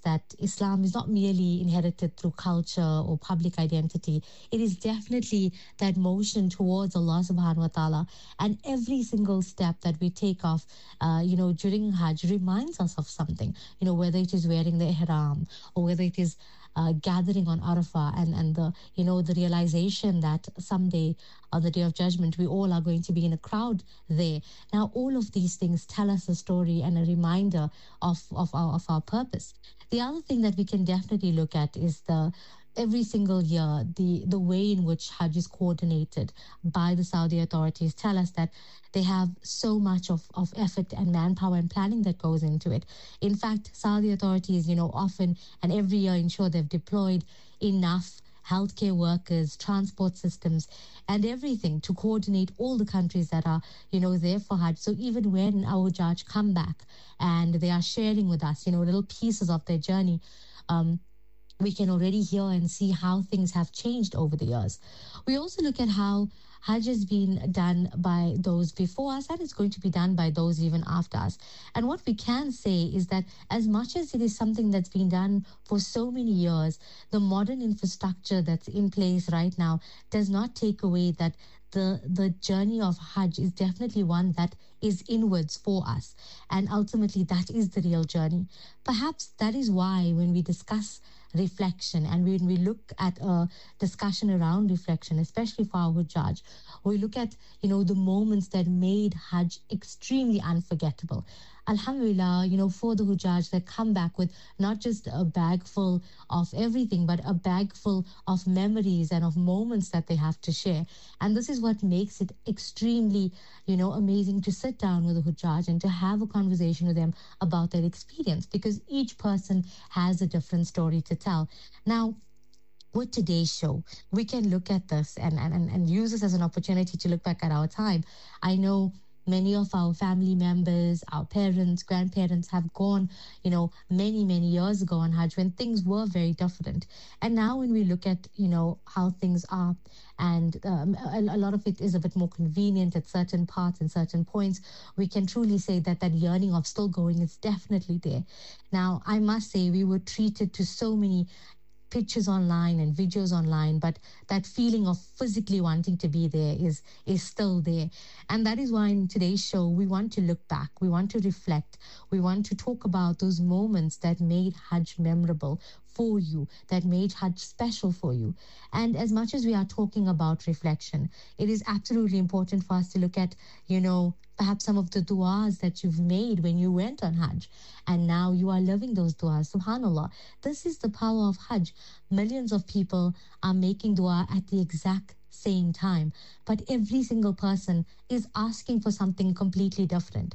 that Islam is not merely inherited through culture or public identity. It is definitely that motion towards Allah subhanahu wa ta'ala. And every single step that we take off, during Hajj reminds us of something, whether it is wearing the ihram or whether it is gathering on Arafah and the realization that someday on the day of judgment we all are going to be in a crowd there. Now all of these things tell us a story and a reminder of our purpose. The other thing that we can definitely look at is the every single year the way in which Hajj is coordinated by the Saudi authorities tell us that they have so much of effort and manpower and planning that goes into it. In fact, Saudi authorities, often and every year ensure they've deployed enough healthcare workers, transport systems, and everything to coordinate all the countries that are, there for Hajj. So even when our Hujjaj come back and they are sharing with us, little pieces of their journey, we can already hear and see how things have changed over the years. We also look at how Hajj has been done by those before us and it's going to be done by those even after us. And what we can say is that as much as it is something that's been done for so many years, the modern infrastructure that's in place right now does not take away that the journey of Hajj is definitely one that is inwards for us. And ultimately, that is the real journey. Perhaps that is why when we discuss reflection and when we look at a discussion around reflection, especially for our Hujjaj, we look at, the moments that made Hajj extremely unforgettable. Alhamdulillah, for the Hujjaj that come back with not just a bag full of everything, but a bag full of memories and of moments that they have to share. And this is what makes it extremely, amazing to sit down with a Hujjaj and to have a conversation with them about their experience, because each person has a different story to tell. Now, with today's show, we can look at this and use this as an opportunity to look back at our time. I know many of our family members, our parents, grandparents have gone, many, many years ago on Hajj when things were very different. And now when we look at, how things are, and a lot of it is a bit more convenient at certain parts and certain points, we can truly say that that yearning of still going is definitely there. Now, I must say we were treated to so many pictures online and videos online, but that feeling of physically wanting to be there is still there. And that is why in today's show we want to look back, we want to reflect, we want to talk about those moments that made Hajj memorable for you, that made Hajj special for you. And as much as we are talking about reflection, it is absolutely important for us to look at, perhaps some of the du'as that you've made when you went on Hajj. And now you are living those du'as. SubhanAllah. This is the power of Hajj. Millions of people are making du'a at the exact same time. But every single person is asking for something completely different.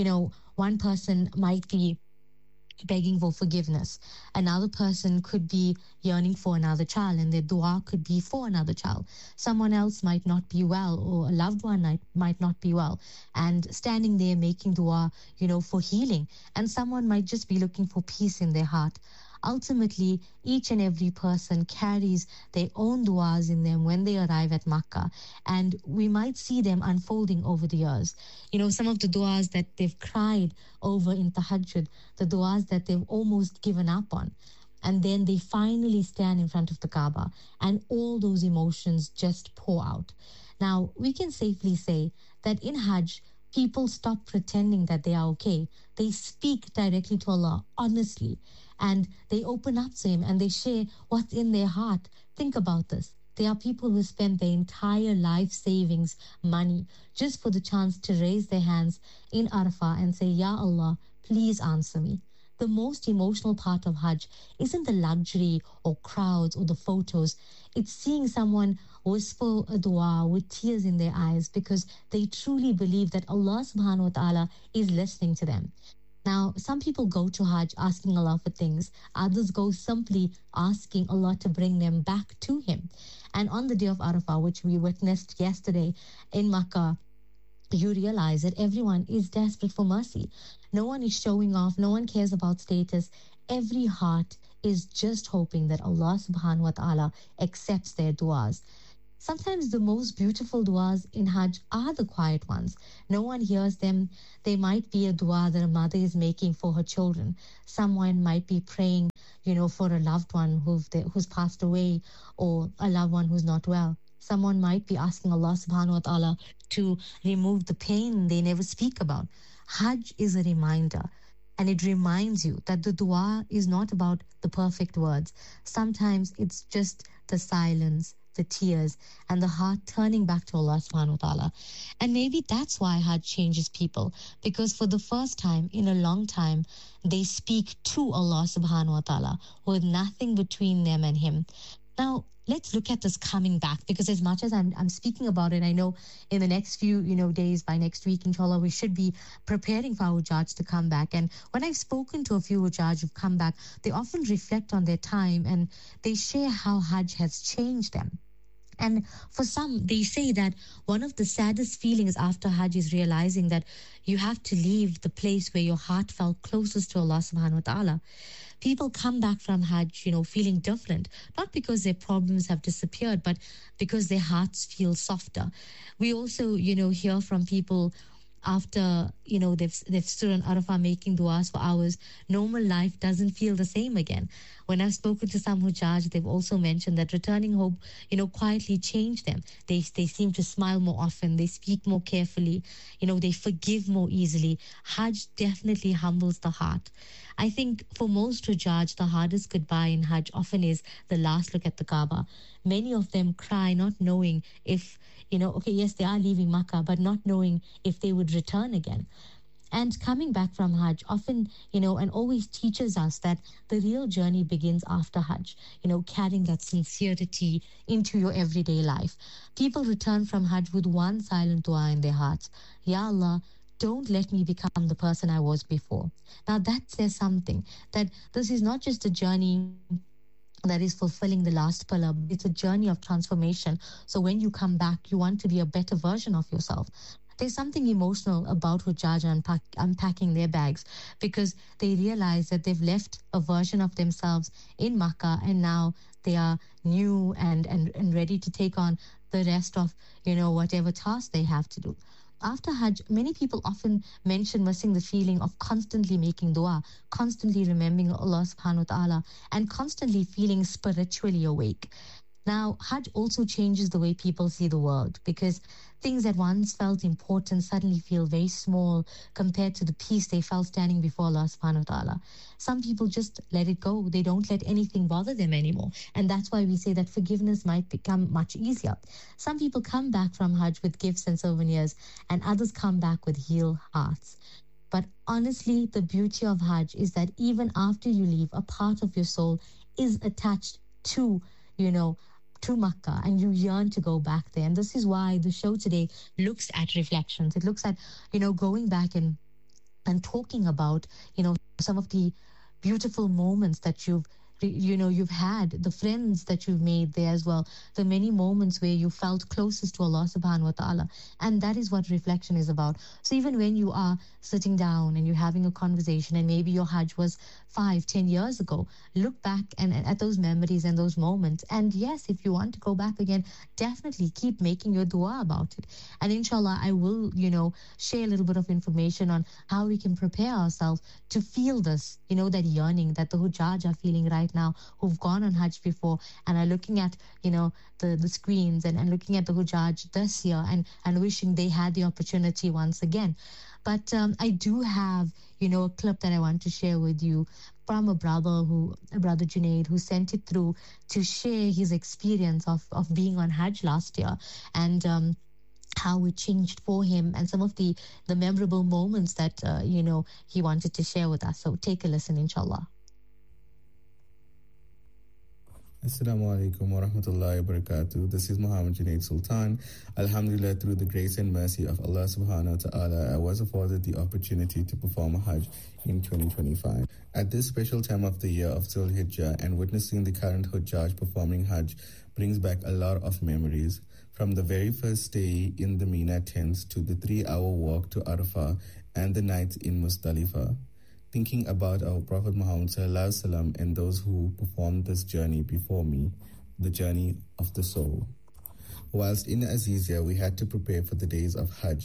One person might be begging for forgiveness. Another person could be yearning for another child and their dua could be for another child. Someone else might not be well, or a loved one might not be well and standing there making dua, for healing. And someone might just be looking for peace in their heart. Ultimately, each and every person carries their own du'as in them when they arrive at Makkah. And we might see them unfolding over the years. Some of the du'as that they've cried over in Tahajjud, the du'as that they've almost given up on. And then they finally stand in front of the Kaaba and all those emotions just pour out. Now, we can safely say that in Hajj, people stop pretending that they are okay. They speak directly to Allah, honestly, and they open up to Him and they share what's in their heart. Think about this. There are people who spend their entire life savings, money, just for the chance to raise their hands in Arafah and say, Ya Allah, please answer me. The most emotional part of Hajj isn't the luxury or crowds or the photos. It's seeing someone whisper a dua with tears in their eyes because they truly believe that Allah subhanahu wa ta'ala is listening to them. Now, some people go to Hajj asking Allah for things. Others go simply asking Allah to bring them back to Him. And on the day of Arafah, which we witnessed yesterday in Makkah, you realize that everyone is desperate for mercy. No one is showing off. No one cares about status. Every heart is just hoping that Allah subhanahu wa ta'ala accepts their du'as. Sometimes the most beautiful du'as in Hajj are the quiet ones. No one hears them. They might be a du'a that a mother is making for her children. Someone might be praying for a loved one who's passed away, or a loved one who's not well. Someone might be asking Allah subhanahu wa ta'ala to remove the pain they never speak about. Hajj is a reminder, and it reminds you that the dua is not about the perfect words. Sometimes it's just the silence, the tears, and the heart turning back to Allah subhanahu wa ta'ala. And maybe that's why Hajj changes people, because for the first time in a long time, they speak to Allah subhanahu wa ta'ala with nothing between them and Him. Now, let's look at this coming back, because as much as I'm speaking about it, I know in the next few days, by next week, inshallah, we should be preparing for our Hujjaj to come back. And when I've spoken to a few Hujjaj who've come back, they often reflect on their time and they share how Hajj has changed them. And for some, they say that one of the saddest feelings after Hajj is realizing that you have to leave the place where your heart felt closest to Allah subhanahu wa ta'ala. People come back from Hajj, feeling different, not because their problems have disappeared, but because their hearts feel softer. We also, hear from people after, they've stood on Arafah making du'as for hours. Normal life doesn't feel the same again. When I've spoken to some Hujjaj, they've also mentioned that returning home, quietly changed them. They seem to smile more often. They speak more carefully. They forgive more easily. Hajj definitely humbles the heart. I think for most Hujjaj, the hardest goodbye in Hajj often is the last look at the Kaaba. Many of them cry not knowing if, okay, yes, they are leaving Makkah, but not knowing if they would return again. And coming back from Hajj often, and always teaches us that the real journey begins after Hajj, carrying that sincerity into your everyday life. People return from Hajj with one silent dua in their hearts. Ya Allah, don't let me become the person I was before. Now that says something, that this is not just a journey that is fulfilling the last pillar. It's a journey of transformation. So when you come back, you want to be a better version of yourself. There's something emotional about Hujjaj unpacking their bags, because they realize that they've left a version of themselves in Makkah, and now they are new and ready to take on the rest of, whatever task they have to do. After Hajj, many people often mention missing the feeling of constantly making dua, constantly remembering Allah subhanahu wa ta'ala, and constantly feeling spiritually awake. Now, Hajj also changes the way people see the world, because things that once felt important suddenly feel very small compared to the peace they felt standing before Allah subhanahu wa ta'ala. Some people just let it go. They don't let anything bother them anymore. And that's why we say that forgiveness might become much easier. Some people come back from Hajj with gifts and souvenirs, and others come back with healed hearts. But honestly, the beauty of Hajj is that even after you leave, a part of your soul is attached to, to Makkah, and you yearn to go back there. And this is why the show today looks at reflections. It looks at, going back and talking about, some of the beautiful moments that you've had, the friends that you've made there as well, the many moments where you felt closest to Allah subhanahu wa ta'ala. And that is what reflection is about. So even when you are sitting down and you're having a conversation, and maybe your Hajj was 5-10 years ago, look back and at those memories and those moments. And yes, if you want to go back again, definitely keep making your dua about it. And inshallah, I will, share a little bit of information on how we can prepare ourselves to feel this, that yearning that the Hujjaj are feeling right now, who've gone on Hajj before and are looking at, the screens and looking at the Hujjaj this year and wishing they had the opportunity once again. But I do have, a clip that I want to share with you from a brother Junaid, who sent it through to share his experience of being on Hajj last year, and how it changed for him, and some of the memorable moments that, he wanted to share with us. So take a listen, inshallah. Assalamu alaikum wa rahmatullahi wa barakatuh. This is Muhammad Junaid Sultan. Alhamdulillah, through the grace and mercy of Allah subhanahu wa ta'ala, I was afforded the opportunity to perform a Hajj in 2025. At this special time of the year of Dhul Hijjah, and witnessing the current Hujjaj performing Hajj brings back a lot of memories. From the very first stay in the Mina tents to the 3-hour walk to Arafah and the night in Muzdalifah. Thinking about our Prophet Muhammad sallallahu alaihi wasallam and those who performed this journey before me, the journey of the soul. Whilst in Azizia, we had to prepare for the days of Hajj.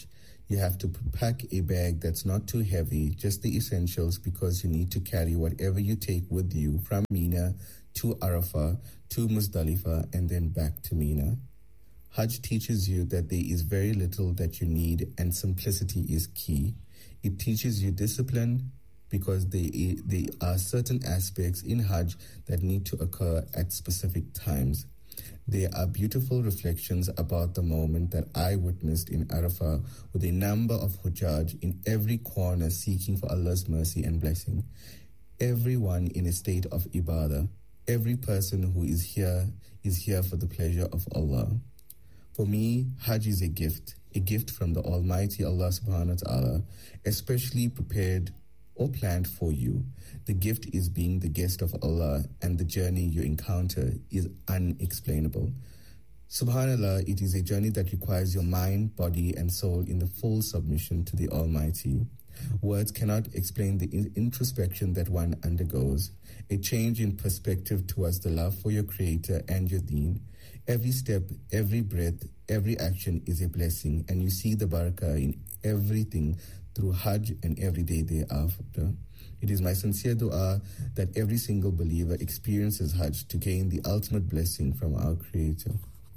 You have to pack a bag that's not too heavy, just the essentials, because you need to carry whatever you take with you from Mina to Arafah to Muzdalifah and then back to Mina. Hajj teaches you that there is very little that you need and simplicity is key. It teaches you discipline because there are certain aspects in Hajj that need to occur at specific times. There are beautiful reflections about the moment that I witnessed in Arafah with a number of Hujjaj in every corner seeking for Allah's mercy and blessing. Everyone in a state of ibadah. Every person who is here for the pleasure of Allah. For me, Hajj is a gift from the Almighty Allah subhanahu wa ta'ala, especially prepared or planned for you. The gift is being the guest of Allah, and the journey you encounter is unexplainable. Subhanallah, it is a journey that requires your mind, body, and soul in the full submission to the Almighty. Words cannot explain the introspection that one undergoes, a change in perspective towards the love for your Creator and your deen. Every step, every breath, every action is a blessing, and you see the barakah in everything through Hajj and every day thereafter. It is my sincere dua that every single believer experiences Hajj to gain the ultimate blessing from our Creator.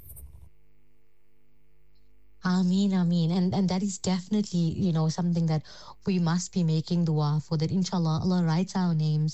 Ameen, Ameen. And that is definitely, something that we must be making dua for, that inshallah, Allah writes our names,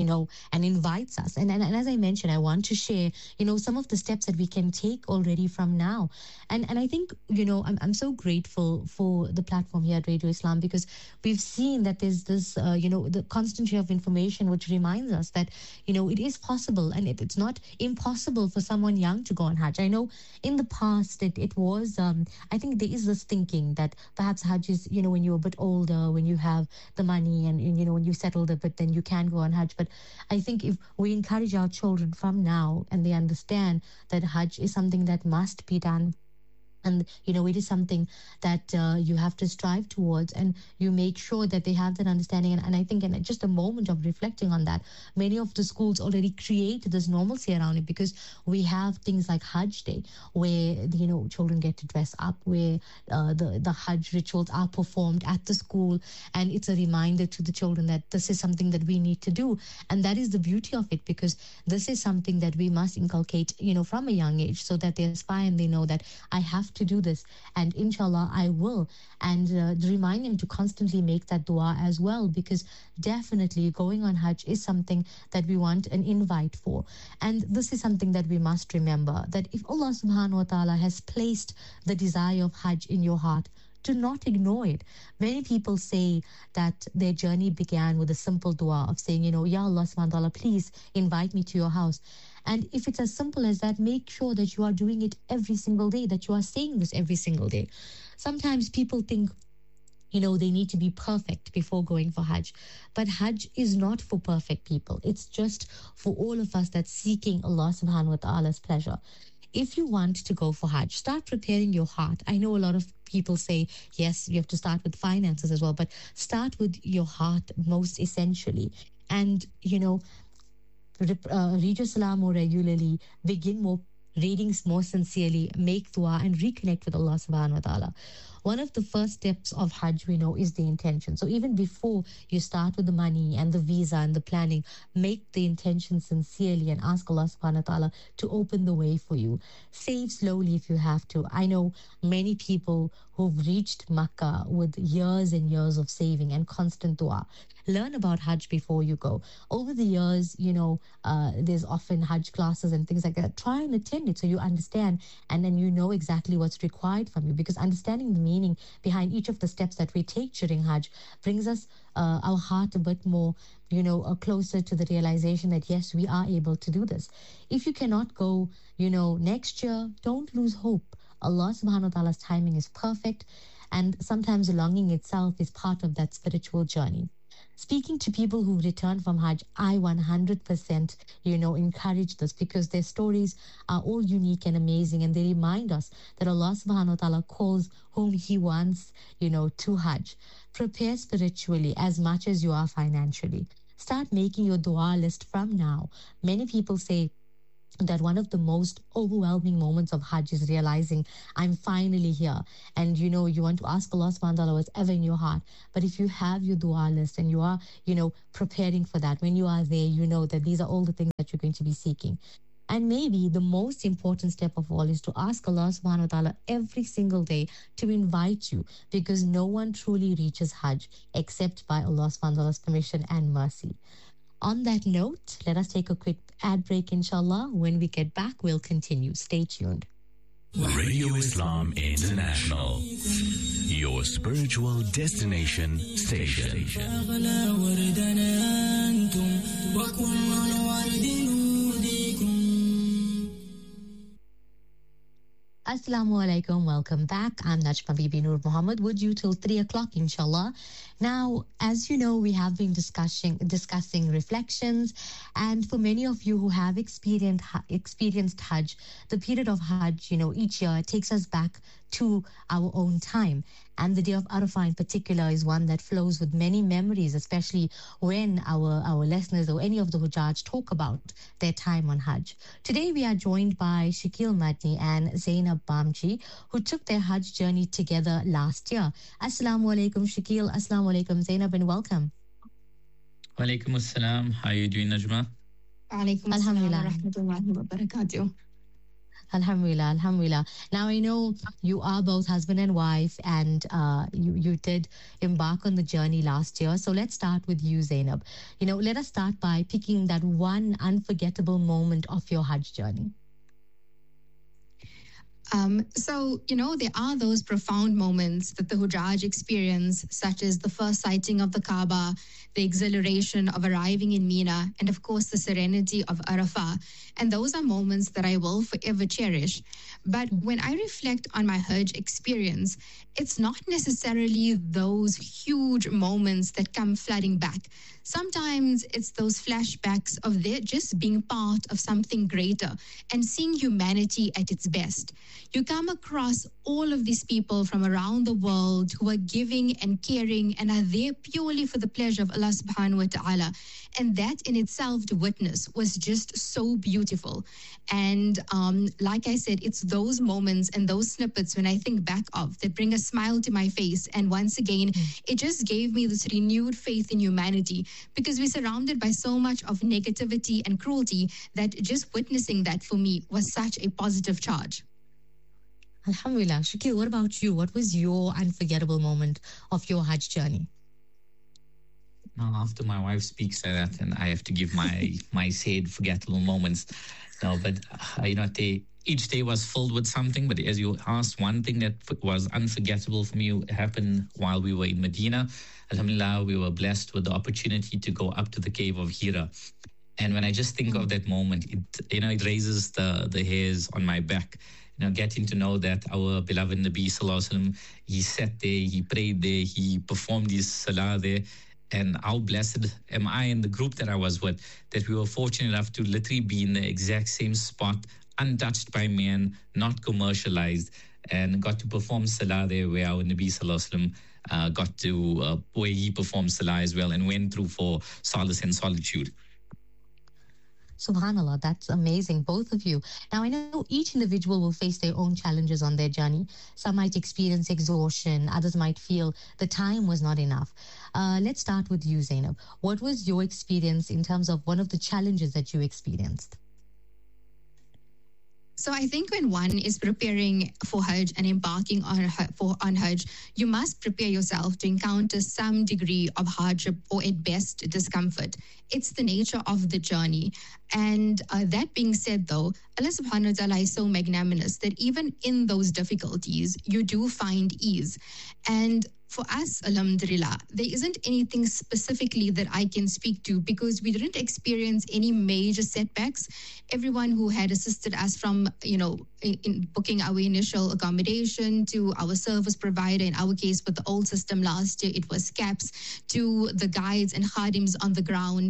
and invites us. And as I mentioned, I want to share, some of the steps that we can take already from now. And I think, I'm so grateful for the platform here at Radio Islam, because we've seen that there's this, the constant share of information which reminds us that, it is possible, and it's not impossible for someone young to go on Hajj. I know in the past it was, I think there is this thinking that perhaps Hajj is, when you're a bit older, when you have the money and when you settled a bit, then you can go on Hajj. But I think if we encourage our children from now and they understand that Hajj is something that must be done, and, it is something that you have to strive towards, and you make sure that they have that understanding. And I think in just a moment of reflecting on that, many of the schools already create this normalcy around it, because we have things like Hajj Day, where, children get to dress up, where the Hajj rituals are performed at the school. And it's a reminder to the children that this is something that we need to do. And that is the beauty of it, because this is something that we must inculcate, from a young age, so that they aspire and they know that I have to do this, and inshallah I will. And remind him to constantly make that dua as well, because definitely going on Hajj is something that we want an invite for. And this is something that we must remember, that if Allah subhanahu wa ta'ala has placed the desire of Hajj in your heart, do not ignore it. Many people say that their journey began with a simple dua of saying, Ya Allah subhanahu wa ta'ala, please invite me to your house. And if it's as simple as that, make sure that you are doing it every single day, that you are saying this every single day. Sometimes people think, they need to be perfect before going for Hajj. But Hajj is not for perfect people. It's just for all of us that's seeking Allah subhanahu wa ta'ala's pleasure. If you want to go for Hajj, start preparing your heart. I know a lot of people say, yes, you have to start with finances as well, but start with your heart most essentially. And, read your salam more regularly, begin more readings more sincerely, make dua and reconnect with Allah subhanahu wa ta'ala. One of the first steps of Hajj, we know, is the intention. So even before you start with the money and the visa and the planning, make the intention sincerely and ask Allah subhanahu wa ta'ala to open the way for you. Save slowly if you have to. I know many people who've reached Makkah with years and years of saving and constant dua. Learn about Hajj before you go. Over the years, there's often Hajj classes and things like that. Try and attend it so you understand, and then you know exactly what's required from you, because understanding the meaning behind each of the steps that we take during Hajj brings us our heart a bit more, closer to the realization that, yes, we are able to do this. If you cannot go, next year, don't lose hope. Allah subhanahu wa ta'ala's timing is perfect, and sometimes longing itself is part of that spiritual journey. Speaking to people who return from Hajj, I 100%, encourage this, because their stories are all unique and amazing, and they remind us that Allah subhanahu wa ta'ala calls whom He wants, to Hajj. Prepare spiritually as much as you are financially. Start making your dua list from now. Many people say, that one of the most overwhelming moments of Hajj is realizing I'm finally here. And you want to ask Allah subhanahu wa ta'ala what's ever in your heart. But if you have your dua list and you are, preparing for that, when you are there, you know that these are all the things that you're going to be seeking. And maybe the most important step of all is to ask Allah subhanahu wa ta'ala every single day to invite you, because no one truly reaches Hajj except by Allah subhanahu wa ta'ala's permission and mercy. On that note, let us take a quick ad break, inshallah. When we get back, we'll continue. Stay tuned. Radio Islam International, your spiritual destination station. Assalamu alaikum. Welcome back. I'm Najma Bibi Noor Muhammad with you till 3 o'clock, inshallah. Now, as you know, we have been discussing reflections, and for many of you who have experienced Hajj, the period of Hajj, each year, it takes us back to our own time. And the day of Arafah in particular is one that flows with many memories, especially when our listeners or any of the Hujjaj talk about their time on Hajj. Today we are joined by Shakil Madni and Zainab Bamji, who took their Hajj journey together last year. Assalamu alaikum, Shakil. Assalamu alaikum, Zainab, and welcome. Wa alaikum assalam. How are you doing, Najma? Alaikum assalam wa rahmatullahi wa barakatuh. Alhamdulillah, alhamdulillah. Now, I know you are both husband and wife, and you did embark on the journey last year. So let's start with you, Zainab. Let us start by picking that one unforgettable moment of your Hajj journey. There are those profound moments that the Hujjaj experience, such as the first sighting of the Kaaba, the exhilaration of arriving in Mina, and of course the serenity of Arafah. And those are moments that I will forever cherish. But when I reflect on my Hajj experience, it's not necessarily those huge moments that come flooding back. Sometimes it's those flashbacks of there just being part of something greater and seeing humanity at its best. You come across all of these people from around the world who are giving and caring and are there purely for the pleasure of Allah subhanahu wa ta'ala. And that in itself to witness was just so beautiful. And like I said, it's those moments and those snippets when I think back of that bring a smile to my face. And once again, it just gave me this renewed faith in humanity, because we're surrounded by so much of negativity and cruelty that just witnessing that for me was such a positive charge. Alhamdulillah. Shakil, what about you? What was your unforgettable moment of your Hajj journey? Now, after my wife speaks like that, and I have to give my said forgettable moments. No, but each day was filled with something. But as you asked, one thing that was unforgettable for me happened while we were in Medina. Alhamdulillah, we were blessed with the opportunity to go up to the cave of Hira. And when I just think of that moment, it raises the hairs on my back. Getting to know that our beloved Nabi Sallallahu Alaihi Wasallam, he sat there, he prayed there, he performed his salah there. And how blessed am I and the group that I was with, that we were fortunate enough to literally be in the exact same spot, untouched by man, not commercialized, and got to perform salah there where our Nabi Sallallahu Alaihi Wasallam got to, where he performed salah as well and went through for solace and solitude. Subhanallah, that's amazing, both of you. Now, I know each individual will face their own challenges on their journey. Some might experience exhaustion, others might feel the time was not enough. Let's start with you, Zainab. What was your experience in terms of one of the challenges that you experienced? So I think when one is preparing for Hajj and embarking on Hajj, you must prepare yourself to encounter some degree of hardship or at best discomfort. It's the nature of the journey. And that being said, though, Allah subhanahu wa ta'ala is so magnanimous that even in those difficulties, you do find ease. And for us, alhamdulillah, there isn't anything specifically that I can speak to because we didn't experience any major setbacks. Everyone who had assisted us from, in booking our initial accommodation to our service provider, in our case with the old system last year, it was CAPS, to the guides and khadims on the ground,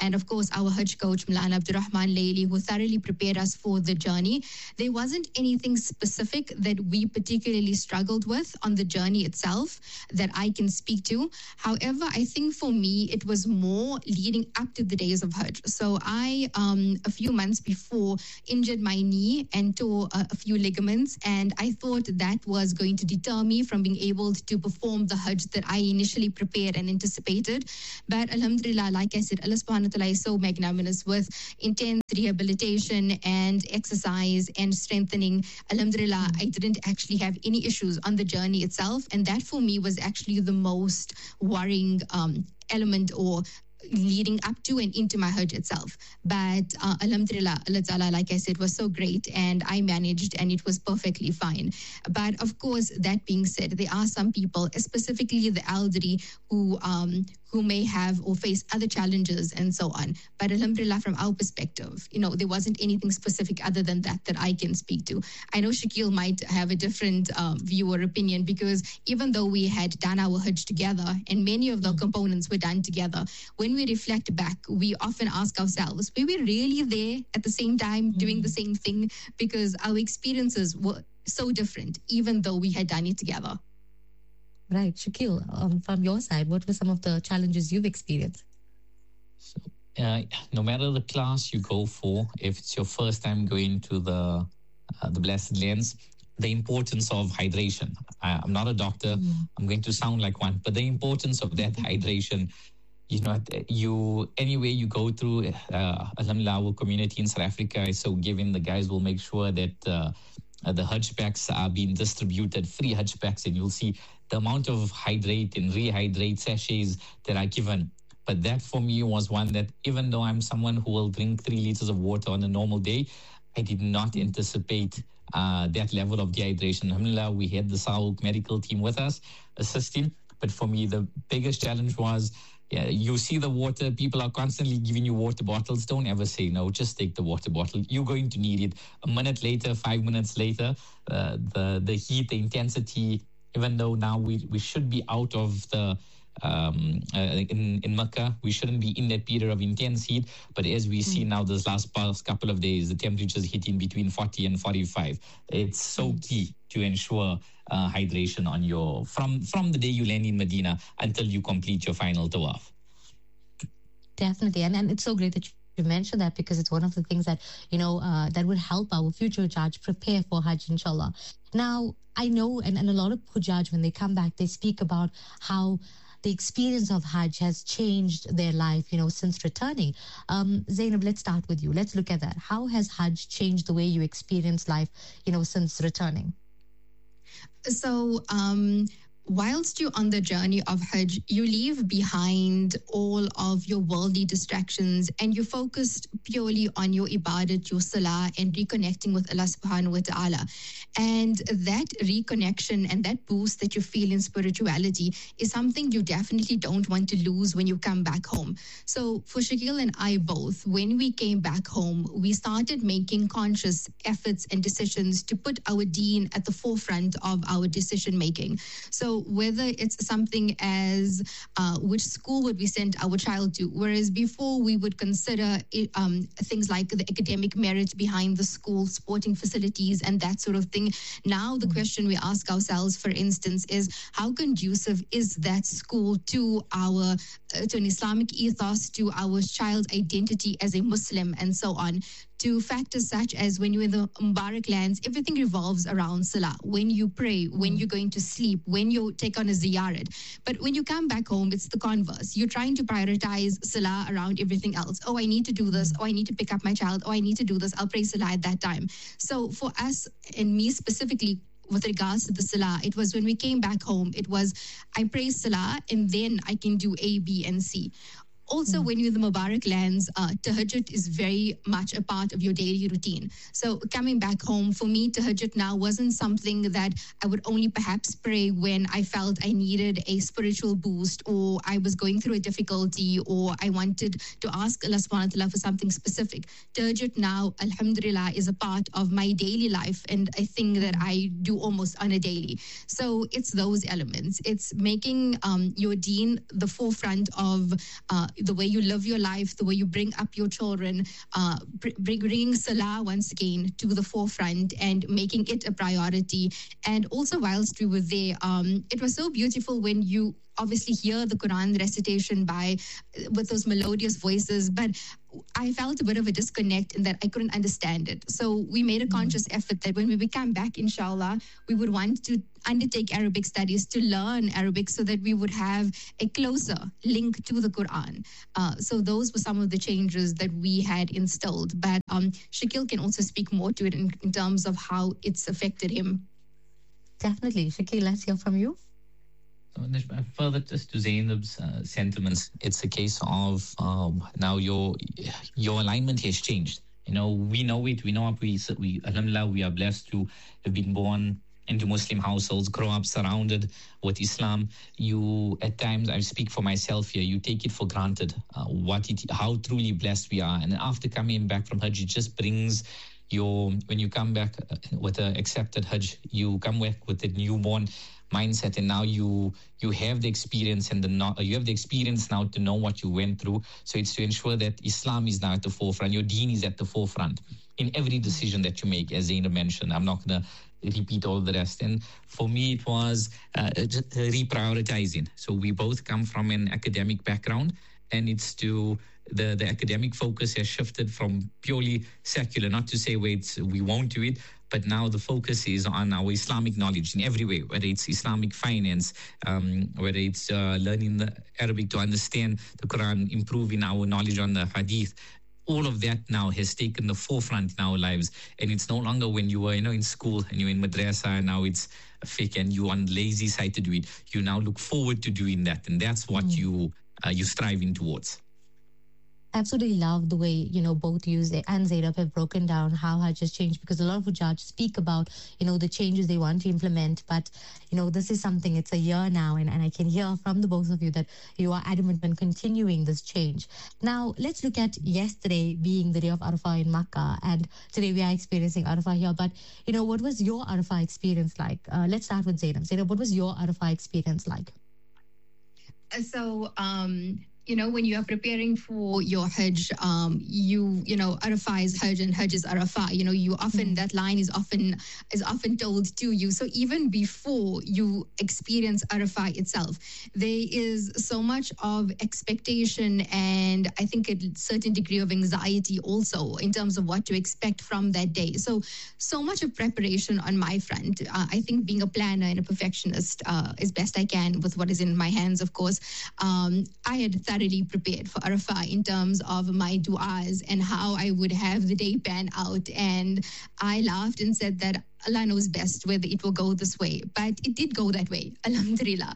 and of course our Hajj coach Mulana Abdurrahman Layli, who thoroughly prepared us for the journey. There wasn't anything specific that we particularly struggled with on the journey itself that I can speak to. However, I think for me it was more leading up to the days of Hajj. So I a few months before injured my knee and tore a few ligaments, and I thought that was going to deter me from being able to perform the Hajj that I initially prepared and anticipated. But alhamdulillah, like I said, Allah subhanahu wa ta'ala is so magnanimous with intense rehabilitation and exercise and strengthening. Alhamdulillah, I didn't actually have any issues on the journey itself, and that for me was actually the most worrying element or leading up to and into my Hajj itself. But alhamdulillah, Allah Ta'ala, like I said, was so great, and I managed and it was perfectly fine. But of course, that being said, there are some people, specifically the elderly, who may have or face other challenges and so on. But alhamdulillah, from our perspective, there wasn't anything specific other than that I can speak to. I know Shakil might have a different view or opinion, because even though we had done our Hajj together and many of the components were done together, when we reflect back, we often ask ourselves, were we really there at the same time doing the same thing? Because our experiences were so different, even though we had done it together. Right. Shakil, from your side, what were some of the challenges you've experienced? So, no matter the class you go for, if it's your first time going to the Blessed Lands, the importance of hydration. I'm not a doctor. I'm going to sound like one, but the importance of that hydration, anywhere you go through, alhamdulillah, our community in South Africa is so giving. The guys will make sure that the Hajj packs are being distributed, free Hajj packs, and you'll see the amount of hydrate and rehydrate sachets that are given. But that for me was one that, even though I'm someone who will drink 3 liters of water on a normal day, I did not anticipate that level of dehydration. Alhamdulillah, we had the Sauk medical team with us assisting. But for me, the biggest challenge was, you see the water, people are constantly giving you water bottles. Don't ever say no, just take the water bottle. You're going to need it. A minute later, 5 minutes later, the heat, the intensity, even though now we should be out of the in Makkah, we shouldn't be in that period of intense heat. But as we see now, this past couple of days, the temperatures hitting between 40 and 45. It's so key to ensure hydration on your from the day you land in Medina until you complete your final tawaf. Definitely, and it's so great that you mentioned that, because it's one of the things that that would help our future Hujjaj prepare for Hajj, inshallah. Now, I know, and a lot of Hujjaj, when they come back, they speak about how the experience of Hajj has changed their life, since returning. Zainab, let's start with you. Let's look at that. How has Hajj changed the way you experience life, since returning? So, whilst you're on the journey of Hajj, you leave behind all of your worldly distractions and you're focused purely on your ibadat, your salah, and reconnecting with Allah subhanahu wa ta'ala. And that reconnection and that boost that you feel in spirituality is something you definitely don't want to lose when you come back home. So for Shakil and I both, when we came back home, we started making conscious efforts and decisions to put our deen at the forefront of our decision making. So whether it's something as which school would we send our child to, whereas before we would consider things like the academic merit behind the school, sporting facilities, and that sort of thing. Now the question we ask ourselves, for instance, is how conducive is that school to our to an Islamic ethos, to our child's identity as a Muslim, and so on. To factors such as when you're in the Mubarak lands, everything revolves around salah. When you pray, when you're going to sleep, when you take on a ziyarat. But when you come back home, it's the converse. You're trying to prioritize salah around everything else. Oh, I need to do this. Oh, I need to pick up my child. Oh, I need to do this. I'll pray salah at that time. So for us, and me specifically, with regards to the salah, it was when we came back home, it was I pray salah and then I can do A, B, and C. Also, when you're in the Mubarak lands, tahajjud is very much a part of your daily routine. So coming back home, for me, tahajjud now wasn't something that I would only perhaps pray when I felt I needed a spiritual boost, or I was going through a difficulty, or I wanted to ask Allah subhanahu wa ta'ala for something specific. Tahajjud now, alhamdulillah, is a part of my daily life, and I think that I do almost on a daily. So it's those elements. It's making your deen the forefront of the way you live your life, the way you bring up your children, bringing Salah once again to the forefront and making it a priority. And also, whilst we were there, it was so beautiful when you obviously hear the Quran recitation with those melodious voices, but I felt a bit of a disconnect in that I couldn't understand it. So we made a conscious effort that when we come back, inshallah, we would want to undertake Arabic studies to learn Arabic so that we would have a closer link to the Quran. So those were some of the changes that we had instilled. But Shakil can also speak more to it in terms of how it's affected him. Definitely. Shakil, let's hear from you. So, further just to Zainab's sentiments, it's a case of now your alignment has changed. We know it. We know we alhamdulillah, we are blessed to have been born into Muslim households, grow up surrounded with Islam. You, at times, I speak for myself here, you take it for granted how truly blessed we are. And after coming back from Hajj, it just brings when you come back with an accepted Hajj, you come back with a newborn mindset, and now you have the experience and you have the experience now to know what you went through. So it's to ensure that Islam is now at the forefront, your deen is at the forefront in every decision that you make. As Zainab mentioned, I'm not going to repeat all the rest. And for me, it was just reprioritizing. So we both come from an academic background, and it's to the academic focus has shifted from purely secular, not to say we won't do it, but now the focus is on our Islamic knowledge in every way, whether it's Islamic finance, whether it's learning the Arabic to understand the Quran, improving our knowledge on the Hadith. All of that now has taken the forefront in our lives. And it's no longer when you were, in school and you're in madrasa, and now it's fiqh and you're on the lazy side to do it. You now look forward to doing that. And that's what you're striving towards. Absolutely love the way, both you and Zainab have broken down how Hajj has changed, because a lot of Hujjaj speak about, the changes they want to implement. But, this is something, it's a year now, and I can hear from the both of you that you are adamant on continuing this change. Now, let's look at yesterday being the day of Arafah in Makkah, and today we are experiencing Arafah here. But, what was your Arafah experience like? Let's start with Zainab. Zainab, what was your Arafah experience like? So, when you are preparing for your Hajj, Arafah is Hajj and Hajj is Arafah. You often, that line is often told to you. So even before you experience Arafah itself, there is so much of expectation and I think a certain degree of anxiety also in terms of what to expect from that day. So much of preparation on my front. I think being a planner and a perfectionist as best I can with what is in my hands, of course. I had thoroughly prepared for Arafah in terms of my du'as and how I would have the day pan out. And I laughed and said that Allah knows best whether it will go this way, but it did go that way. Alhamdulillah.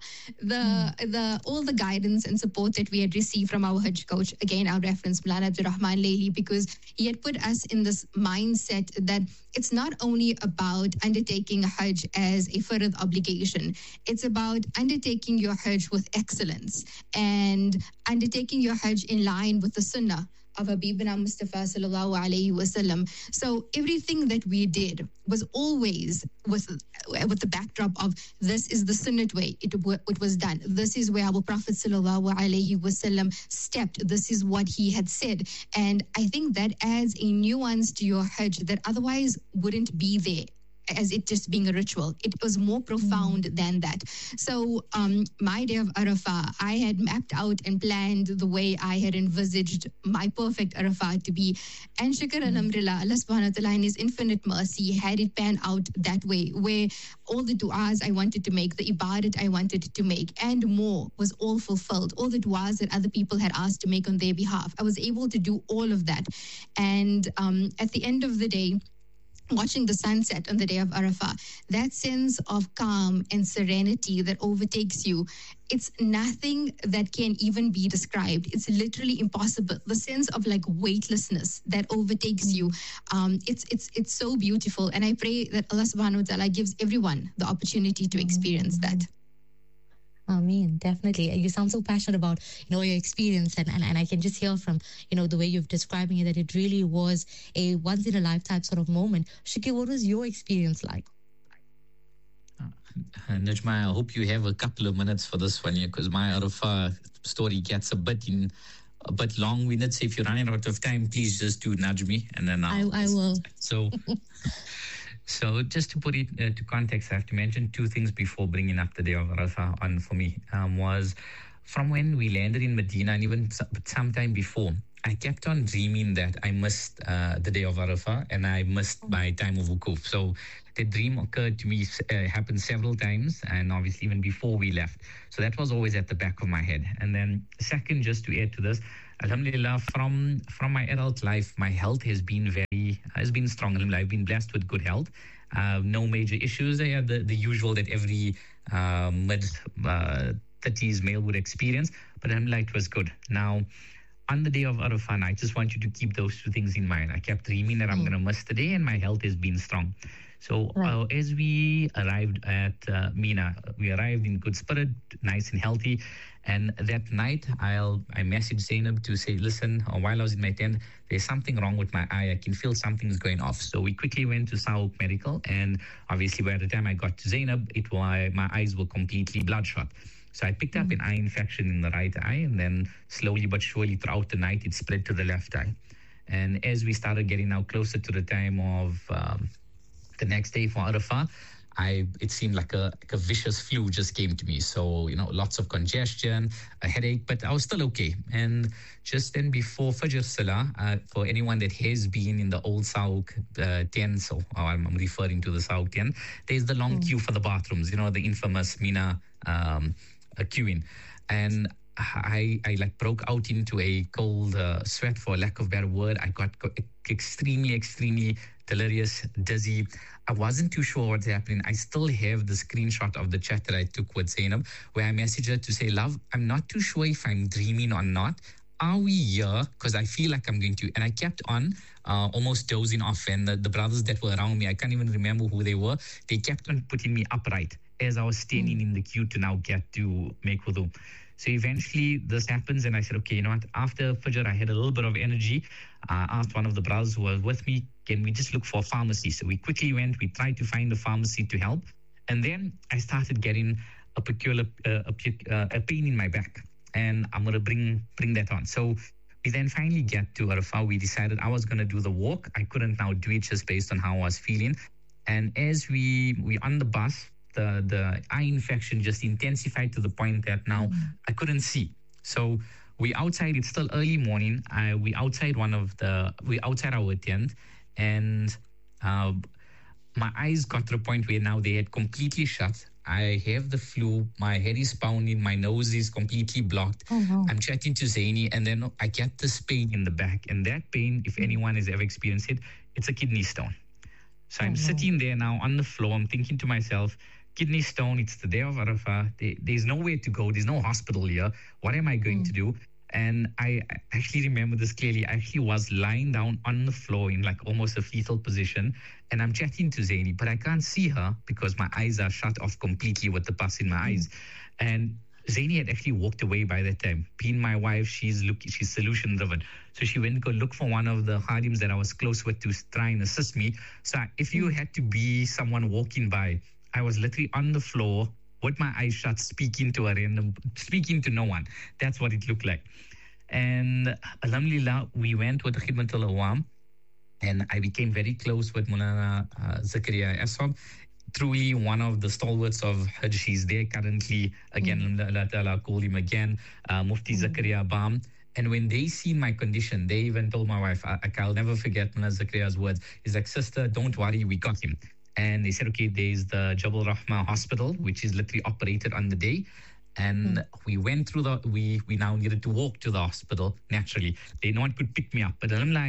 All the guidance and support that we had received from our Hajj coach, again, our reference, Mulana Abdul Rahman Layli, because he had put us in this mindset that it's not only about undertaking a Hajj as a fard obligation, it's about undertaking your Hajj with excellence and undertaking your Hajj in line with the Sunnah of Habibina Mustafa sallallahu alayhi wasallam. So everything that we did was always with the backdrop of this is the sunnah way it was done. This is where our Prophet sallallahu alayhi wasallam stepped. This is what he had said. And I think that adds a nuance to your Hajj that otherwise wouldn't be there, as it just being a ritual. It was more profound than that. So my day of Arafah, I had mapped out and planned the way I had envisaged my perfect Arafah to be. And shukr alhamdulillah, Allah subhanahu wa ta'ala in his infinite mercy had it pan out that way, where all the du'as I wanted to make, the ibadat I wanted to make, and more was all fulfilled. All the du'as that other people had asked to make on their behalf, I was able to do all of that. And at the end of the day, watching the sunset on the day of Arafah, that sense of calm and serenity that overtakes you, it's nothing that can even be described. It's literally impossible. The sense of like weightlessness that overtakes you, it's so beautiful. And I pray that Allah subhanahu wa ta'ala gives everyone the opportunity to experience that. Ameen, definitely. You sound so passionate about, your experience and I can just hear from, the way you've describing it that it really was a once in a lifetime sort of moment. Shakil, what was your experience like? Najma, I hope you have a couple of minutes for this one here, because my Arafah story gets a bit in bit long-winded. So if you're running out of time, please just do nudge me, and then I will. So, so just to put it to context, I have to mention two things before bringing up the day of Arafah on for me. Was from when we landed in Medina, and even sometime before, I kept on dreaming that I missed the day of Arafah and I missed my time of wukuf. So the dream occurred to me, happened several times, and obviously even before we left. So that was always at the back of my head. And then second, just to add to this, Alhamdulillah, from my adult life, my health has been strong. Alhamdulillah, I've been blessed with good health. No major issues. I have the usual that every mid-30s male would experience, but Alhamdulillah, it was good. Now, on the day of Arafah, I just want you to keep those two things in mind. I kept dreaming that I'm going to miss the day, and my health has been strong. So as we arrived at Mina, we arrived in good spirit, nice and healthy. And that night, I messaged Zainab to say, listen, while I was in my tent, there's something wrong with my eye. I can feel something's going off. So we quickly went to Sauk Medical. And obviously, by the time I got to Zainab, my eyes were completely bloodshot. So I picked up an eye infection in the right eye, and then slowly but surely throughout the night, it spread to the left eye. And as we started getting now closer to the time of the next day for Arafah, it seemed like a vicious flu just came to me. So, lots of congestion, a headache, but I was still okay. And just then before Fajr Salah, for anyone that has been in the old Sauk tent, so I'm referring to the Sauk tent, there's the long queue for the bathrooms, the infamous Mina queuing. And I broke out into a cold sweat, for lack of a better word. I got extremely delirious, dizzy. I wasn't too sure what's happening. I still have the screenshot of the chat that I took with Zainab, where I messaged her to say, love, I'm not too sure if I'm dreaming or not. Are we here? Because I feel like I'm going to. And I kept on almost dozing off. And the brothers that were around me, I can't even remember who they were. They kept on putting me upright as I was standing in the queue to now get to make wudu. So eventually this happens, and I said, okay, you know what? After Fajr, I had a little bit of energy. I asked one of the brothers who was with me, can we just look for a pharmacy? So we quickly went, we tried to find a pharmacy to help. And then I started getting a peculiar a pain in my back. And I'm going to bring that on. So we then finally get to Arafah. We decided I was going to do the walk. I couldn't now do it just based on how I was feeling. And as we on the bus, the eye infection just intensified to the point that now I couldn't see. So we outside, it's still early morning. We outside our tent, and my eyes got to the point where now they had completely shut. I have the flu, my head is pounding, my nose is completely blocked. I'm chatting to Zaini, and then I get this pain in the back. And that pain, if anyone has ever experienced it, it's a kidney stone. So I'm sitting there now on the floor. I'm thinking to myself, kidney stone, it's the day of Arafah. There's nowhere to go. There's no hospital here. What am I going to do? And I actually remember this clearly. I actually was lying down on the floor in like almost a fetal position. And I'm chatting to Zaini, but I can't see her because my eyes are shut off completely with the pus in my eyes. And Zaini had actually walked away by that time. Being my wife, she's solution driven. So she went to go look for one of the khadims that I was close with to try and assist me. So if you had to be someone walking by, I was literally on the floor with my eyes shut, speaking to no one. That's what it looked like. And Alhamdulillah, we went with the Khidmatul Awam, and I became very close with Mulana Zakaria Asab. Truly one of the stalwarts of Hajj. He's there currently. Again, Allah Ta'ala call him again, Mufti Zakaria Bam. And when they seen my condition, they even told my wife, I'll never forget Mulana Zakaria's words. He's like, sister, don't worry, we got him. And they said, okay, there's the Jabal Rahma hospital, which is literally operated on the day. And we went through we now needed to walk to the hospital naturally. No one could pick me up. But Alhamdulillah,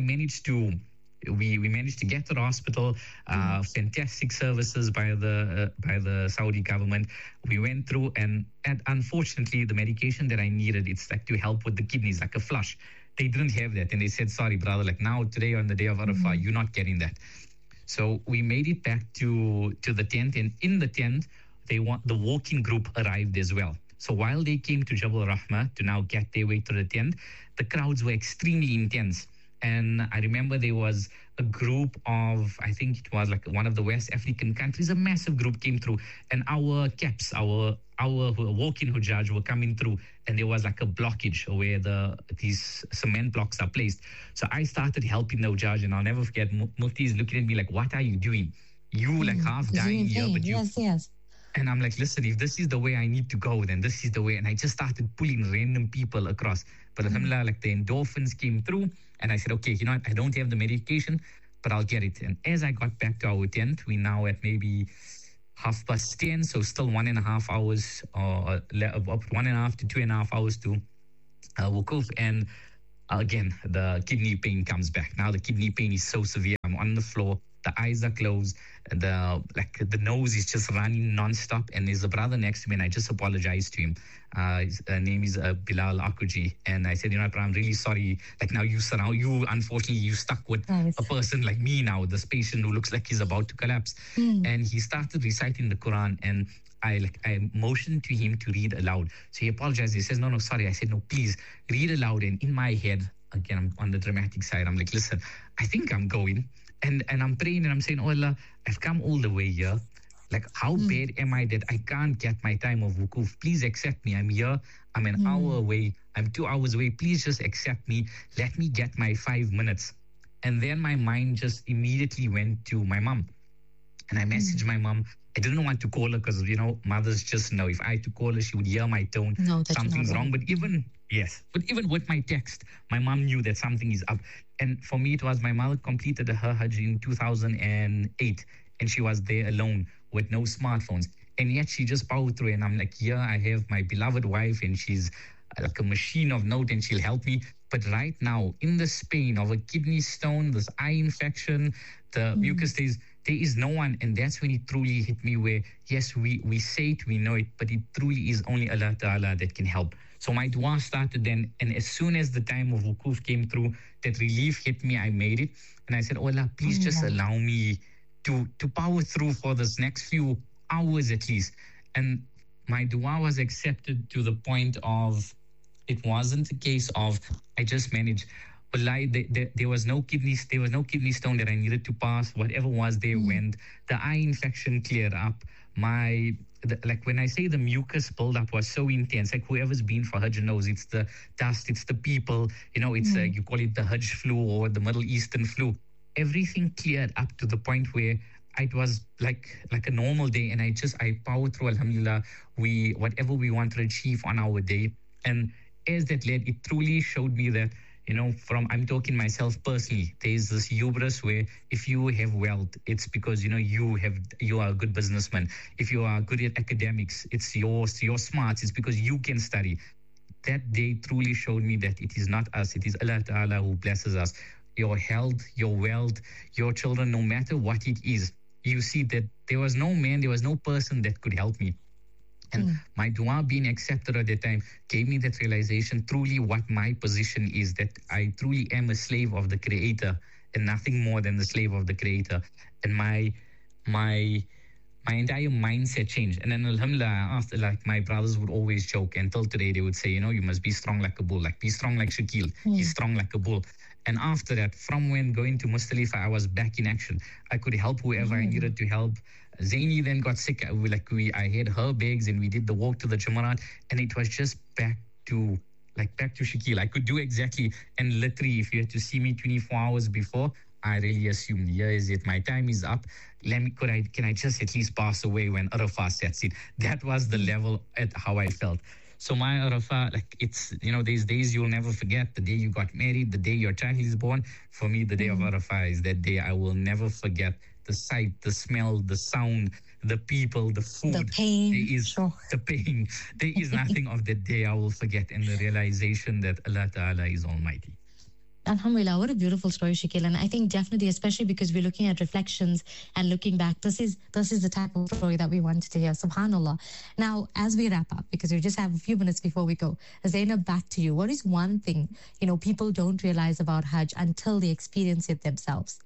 we managed to get to the hospital. Fantastic services by the Saudi government. We went through, and unfortunately, the medication that I needed, it's like to help with the kidneys, like a flush. They didn't have that. And they said, sorry, brother, like now, today on the day of Arafah, you're not getting that. So we made it back to the tent, and in the tent, the walking group arrived as well. So while they came to Jabal Rahma to now get their way to the tent, the crowds were extremely intense. And I remember there was a group of, I think it was like one of the West African countries, a massive group came through, and our caps, our walk-in Hujjaj were coming through, and there was like a blockage where these cement blocks are placed. So I started helping the Hujjaj, and I'll never forget, Mufti is looking at me like, what are you doing? You like half dying here, but you... Yes. And I'm like, listen, if this is the way I need to go, then this is the way. And I just started pulling random people across. But alhamdulillah, like the endorphins came through, and I said, okay, you know what? I don't have the medication, but I'll get it. And as I got back to our tent, we now at maybe 10:30, so still 1.5 hours, or 1.5 to 2.5 hours to wukuf. And again, the kidney pain comes back. Now the kidney pain is so severe. I'm on the floor. The eyes are closed. The nose is just running nonstop. And there's a brother next to me, and I just apologized to him. His name is Bilal Akuji, and I said, you know, I'm really sorry. Like now you unfortunately you stuck with a person like me now, this patient who looks like he's about to collapse. And he started reciting the Quran, and I motioned to him to read aloud. So he apologized. He says, no, sorry. I said, no, please read aloud. And in my head, again, I'm on the dramatic side. I'm like, listen, I think I'm going. And I'm praying and I'm saying, oh Allah, I've come all the way here. Like, how bad am I that I can't get my time of wukuf? Please accept me. I'm here. I'm an hour away. I'm 2 hours away. Please just accept me. Let me get my 5 minutes. And then my mind just immediately went to my mom. And I messaged my mom. I didn't want to call her because, you know, mothers just know. If I had to call her, she would hear my tone. No, something's wrong. But even with my text, my mom knew that something is up. And for me, it was my mother completed her Hajj in 2008. And she was there alone with no smartphones. And yet she just powered through. And I'm like, yeah, I have my beloved wife, and she's like a machine of note, and she'll help me. But right now, in this pain of a kidney stone, this eye infection, the mucus, there is no one. And that's when it truly hit me where, yes, we say it, we know it, but it truly is only Allah Ta'ala that can help. So my dua started then, and as soon as the time of wukuf came through, that relief hit me, I made it. And I said, oh Allah, please just allow me to power through for this next few hours at least. And my dua was accepted to the point of, it wasn't a case of I just managed. Wallahi, there was no kidney stone that I needed to pass. Whatever was there went. The eye infection cleared up. Like when I say the mucus buildup was so intense, like whoever's been for Hajj knows, it's the dust, it's the people, you know, it's you call it the Hajj flu or the Middle Eastern flu. Everything cleared up to the point where it was like a normal day, and I powered through. Alhamdulillah, whatever we want to achieve on our day. And as that led, it truly showed me that, you know, I'm talking myself personally, there's this hubris where if you have wealth, it's because, you know, you are a good businessman. If you are good at academics, it's your smarts, it's because you can study. That day truly showed me that it is not us, it is Allah Ta'ala who blesses us. Your health, your wealth, your children, no matter what it is, you see that there was no man, there was no person that could help me. And my dua being accepted at that time gave me that realization, truly what my position is, that I truly am a slave of the Creator and nothing more than the slave of the Creator. And my entire mindset changed. And then alhamdulillah, after, like, my brothers would always joke, and till today they would say, you know, you must be strong like a bull, like be strong like Shakil. He's strong like a bull. And after that, from when going to Muzdalifah, I was back in action. I could help whoever I needed to help. Zaini then got sick. I had her bags and we did the walk to the Jamarat, and it was just back to Shakil. I could do exactly, and literally, if you had to see me 24 hours before, I really assumed, here is it, my time is up. Can I just at least pass away when Arafah sets in? That was the level at how I felt. So my Arafah, like, it's, you know, these days you'll never forget, the day you got married, the day your child is born. For me, the day of Arafah is that day I will never forget. The sight, the smell, the sound, the people, the food. The pain. The pain. There is nothing of that day I will forget, and the realization that Allah Ta'ala is Almighty. Alhamdulillah, what a beautiful story, Shakil. And I think definitely, especially because we're looking at reflections and looking back, this is the type of story that we wanted to hear. Subhanallah. Now, as we wrap up, because we just have a few minutes before we go, Zainab, back to you. What is one thing, you know, people don't realize about Hajj until they experience it themselves?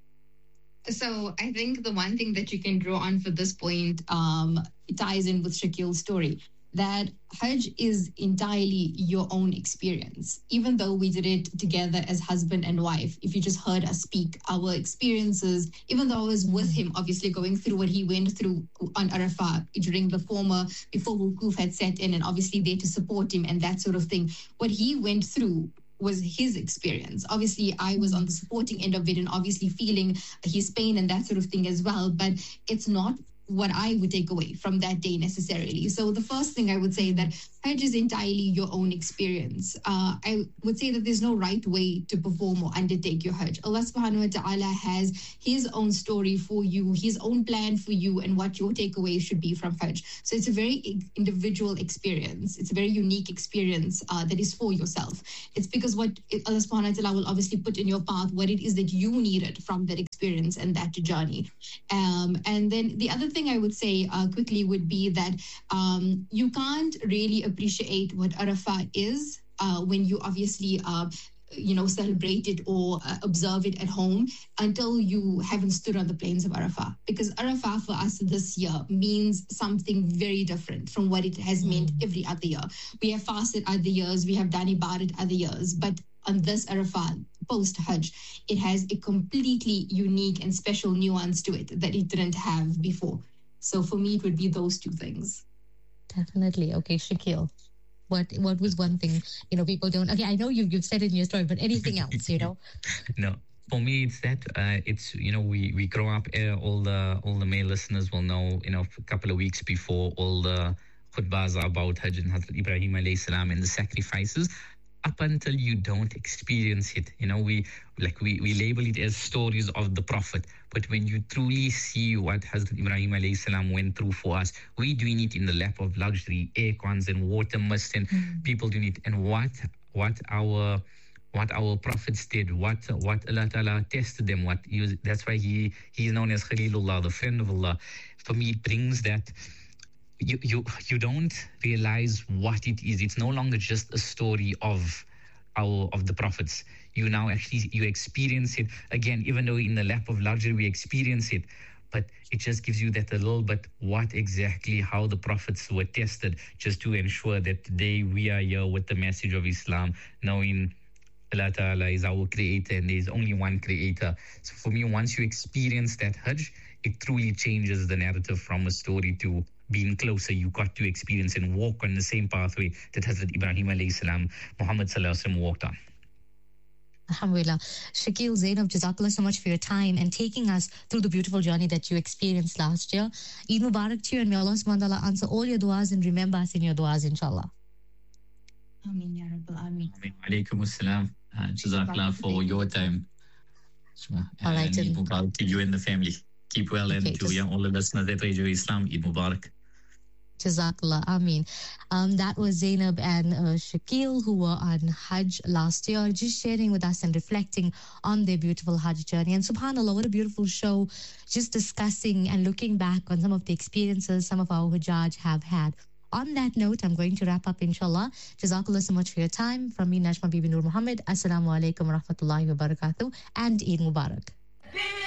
So I think the one thing that you can draw on for this point ties in with Shakil's story. that Hajj is entirely your own experience. Even though we did it together as husband and wife, if you just heard us speak, our experiences, even though I was with him, obviously going through what he went through on Arafah during the before Wukuf had set in, and obviously there to support him and that sort of thing, what he went through was his experience. Obviously, I was on the supporting end of it and obviously feeling his pain and that sort of thing as well, but it's not what I would take away from that day necessarily. So the first thing I would say that Hajj is entirely your own experience. I would say that there's no right way to perform or undertake your Hajj. Allah subhanahu wa ta'ala has his own story for you, his own plan for you, and what your takeaway should be from Hajj. So it's a very individual experience. It's a very unique experience that is for yourself. It's because what Allah subhanahu wa ta'ala will obviously put in your path, what it is that you needed from that experience and that journey. And then the other thing I would say quickly would be that you can't really appreciate what Arafah is when you obviously celebrate it or observe it at home until you haven't stood on the plains of Arafah. Because Arafah for us this year means something very different from what it has meant every other year. We have fasted other years, we have done ibadat other years, but on this Arafah, post-Hajj, it has a completely unique and special nuance to it that it didn't have before. So for me, it would be those two things. Definitely. Okay, Shakil. What was one thing, people don't... Okay, I know you've said it in your story, but anything else, No. For me, it's that we grow up. All the male listeners will know. A couple of weeks before, all the khutbahs are about Hajj and Hazrat Ibrahim alayhi salam and the sacrifices. Up until you don't experience it, we label it as stories of the Prophet. But when you truly see what Hazrat Ibrahim alayhi salam went through for us, we doing it in the lap of luxury, air cons and water mist, and people doing it. And what our prophets did, what Allah Ta'ala tested them, that's why he is known as Khalilullah, the friend of Allah. For me, it brings that. You don't realize what it is. It's no longer just a story of the prophets. You now you experience it again, even though in the lap of luxury we experience it, but it just gives you that a little bit how the prophets were tested, just to ensure that today we are here with the message of Islam, knowing Allah Ta'ala is our creator and there is only one creator. So for me, once you experience that Hajj, it truly changes the narrative from a story to being closer. You got to experience and walk on the same pathway that Hazrat Ibrahim alayhi salam, Muhammad sallallahu alaihi wasallam walked on. Alhamdulillah. Shakil, Zainab, Jazakallah so much for your time and taking us through the beautiful journey that you experienced last year. Eid Mubarak to you, and may Allah subhanahu wa ta'ala answer all your du'as and remember us in your du'as, inshallah. Ameen, Ya Rabbal Ameen. Alaikum assalam. Jazakallah for your time. All right, Eid Mubarak to you and the family. Keep well, and to all the listeners at Radio Islam, Eid Mubarak. Jazakallah, Ameen. That was Zainab and Shakil, who were on Hajj last year, just sharing with us and reflecting on their beautiful Hajj journey. And subhanAllah, what a beautiful show, just discussing and looking back on some of the experiences some of our Hujjaj have had. On that note, I'm going to wrap up, inshallah. Jazakallah so much for your time. From me, Najma Bibi Noor Muhammad. Assalamu alaikum wa rahmatullahi wa barakatuh. And Eid Mubarak.